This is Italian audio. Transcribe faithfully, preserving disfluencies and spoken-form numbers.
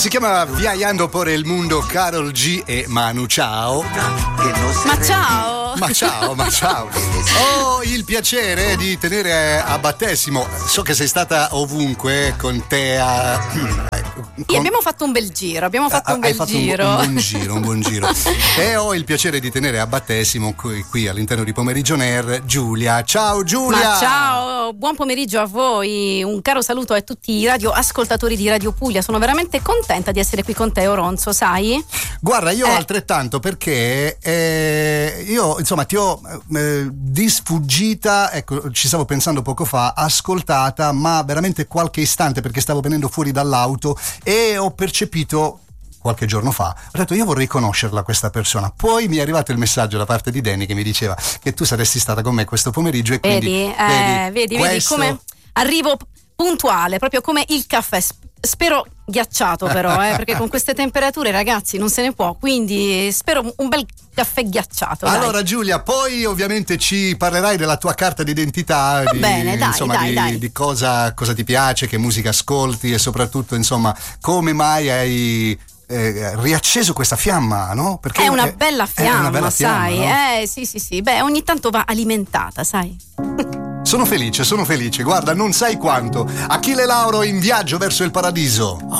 Si chiama Viajando por el Mundo, Karol G e Manu. Ciao. Ma ciao. Ma ciao, ma ciao. Ho il piacere di tenere a battesimo. So che sei stata ovunque con te a... Con... Sì, abbiamo fatto un bel giro, abbiamo fatto un Hai bel fatto giro. Un, un buon giro, un buon giro. E ho il piacere di tenere a battesimo qui, qui all'interno di Pomeriggio on Air Giulia. Ciao Giulia! Ma ciao, buon pomeriggio a voi, un caro saluto a tutti i radioascoltatori di Radio Puglia. Sono veramente contenta di essere qui con te, Oronzo, sai? Guarda, io eh. altrettanto, perché eh, io insomma ti ho eh, di sfuggita, ecco, ci stavo pensando poco fa, ascoltata, ma veramente qualche istante, perché stavo venendo fuori dall'auto e ho percepito qualche giorno fa, ho detto io vorrei conoscerla questa persona. Poi mi è arrivato il messaggio da parte di Danny che mi diceva che tu saresti stata con me questo pomeriggio e quindi vedi, eh, vedi, vedi questo... come arrivo puntuale, proprio come il caffè. Spero ghiacciato però, eh, perché con queste temperature, ragazzi, non se ne può, quindi spero un bel caffè ghiacciato. Allora dai. Giulia, poi ovviamente ci parlerai della tua carta d'identità, Va di, bene, dai, insomma, dai, di, dai. di cosa, cosa ti piace, che musica ascolti e soprattutto insomma come mai hai eh, riacceso questa fiamma, no? Perché è una bella fiamma, è una bella fiamma, sai, no? eh sì sì sì, beh ogni tanto va alimentata, sai. Sono felice, sono felice, guarda, non sai quanto. Achille Lauro in viaggio verso il paradiso.